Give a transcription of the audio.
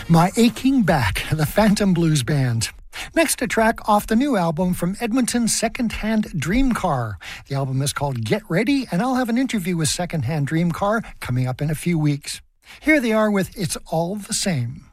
My Aching Back, the Phantom Blues Band. Next, a track off the new album from Edmonton's Secondhand Dream Car. The album is called Get Ready, and I'll have an interview with Secondhand Dream Car coming up in a few weeks. Here they are with It's All the Same.